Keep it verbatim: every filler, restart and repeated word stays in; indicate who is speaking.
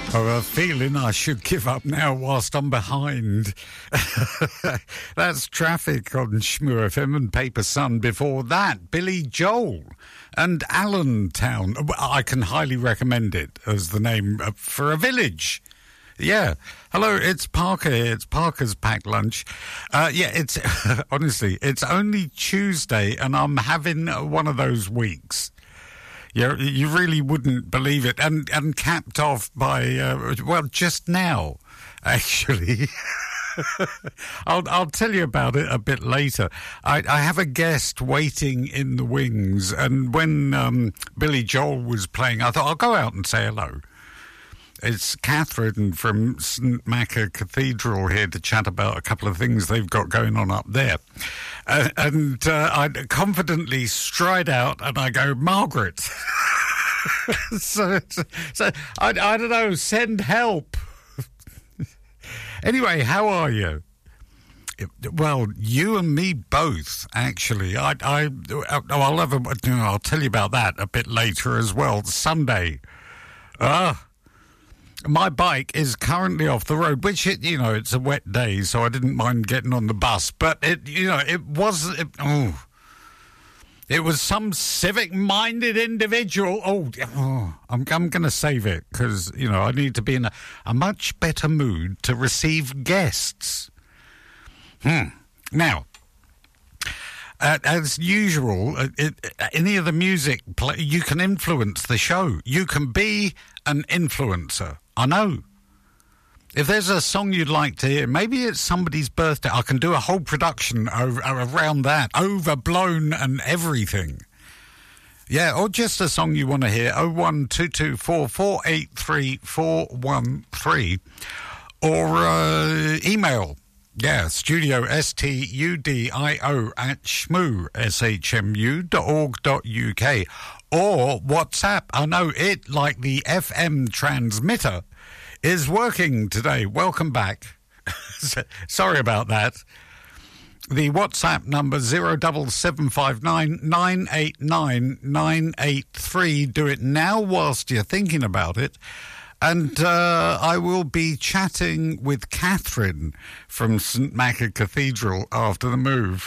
Speaker 1: I've a feeling I should give up now whilst I'm behind. That's Traffic on Shmoo F M and Paper Sun. Before that, Billy Joel and Allentown. I can highly recommend it as the name for a village. Yeah. Hello, it's Parker here. It's Parker's Packed Lunch. Uh, yeah, it's honestly, it's only Tuesday and I'm having one of those weeks. You, you really wouldn't believe it. And, and capped off by, uh, well, just now, actually. I'll, I'll tell you about it a bit later. I, I have a guest waiting in the wings. And when um, Billy Joel was playing, I thought, I'll go out and say hello. It's Catherine from Saint Macca Cathedral here to chat about a couple of things they've got going on up there. Uh, and uh, I confidently stride out and I go, Margaret. so so I, I don't know, send help. Anyway, how are you? Well, you and me both, actually. I, I, I'll, have a, I'll tell you about that a bit later as well. Sunday. Ah. My bike is currently off the road, which, it, you know, it's a wet day, so I didn't mind getting on the bus. But, it, you know, it was, it, oh, it was some civic-minded individual. Oh, oh I'm, I'm going to save it because, you know, I need to be in a, a much better mood to receive guests. Hmm. Now, Uh, as usual, uh, it, any of the music, play, you can influence the show. You can be an influencer. I know. If there's a song you'd like to hear, maybe it's somebody's birthday. I can do a whole production over, around that, overblown and everything. Yeah, or just a song you want to hear, oh one two two four four eight three four one three. Or uh, email. Yeah, studio, S T U D I O, at shmoo, S H M U, dot org dot U K. Or WhatsApp. I know it, like the F M transmitter, is working today. Welcome back. Sorry about that. The WhatsApp number, zero double seven five nine nine eight nine nine eight three. Do it now whilst you're thinking about it. And uh, I will be chatting with Catherine from Saint Macca Cathedral after the move.